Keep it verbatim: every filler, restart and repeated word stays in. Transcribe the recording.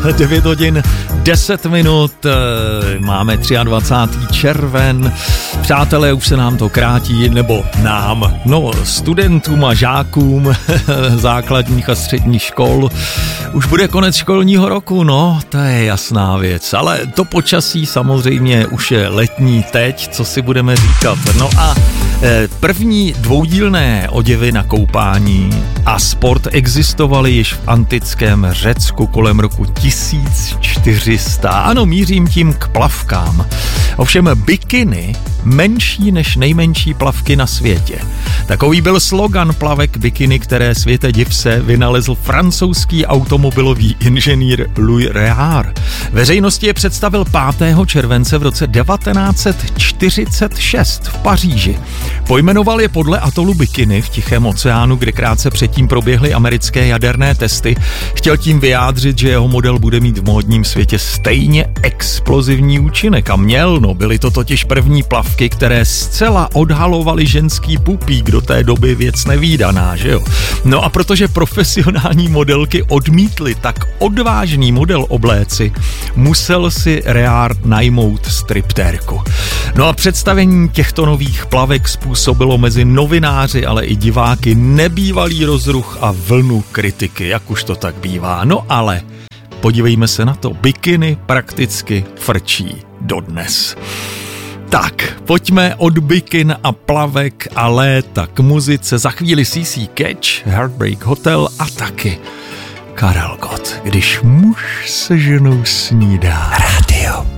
devět hodin, deset minut, máme dvacátého třetího červen. Přátelé, už se nám to krátí, nebo nám, no studentům a žákům základních a středních škol. Už bude konec školního roku, no, to je jasná věc, ale to počasí samozřejmě už je letní teď, co si budeme říkat. No a první dvoudílné oděvy na koupání a sport existovaly již v antickém Řecku kolem roku tisíc čtyři sta. Ano, mířím tím k plavkám. Ovšem bikiny menší než nejmenší plavky na světě. Takový byl slogan plavek bikiny, které, světe div se, vynalezl francouzský automobilový inženýr Louis Réard. Veřejnosti je představil pátého července v roce devatenáct set čtyřicet šest v Paříži. Pojmenoval je podle atolu Bikiny v Tichém oceánu, kde krátce předtím proběhly americké jaderné testy. Chtěl tím vyjádřit, že jeho model bude mít v módním světě stejně explozivní účinek. A měl, no, byly to totiž první plavky, které zcela odhalovaly ženský pupík, do té doby věc nevídaná, že jo? No a protože profesionální modelky odmítly tak odvážný model obléci, musel si Réard najmout striptérku. No a představení těchto nových plavek způsobilo mezi novináři, ale i diváky nebývalý rozruch a vlnu kritiky, jak už to tak bývá. No ale podívejme se na to, bikiny prakticky frčí dodnes. Tak, pojďme od bikin a plavek a léta k muzice. Za chvíli C C Catch, Heartbreak Hotel a taky Karel Gott, když muž se ženou snídá. Rádio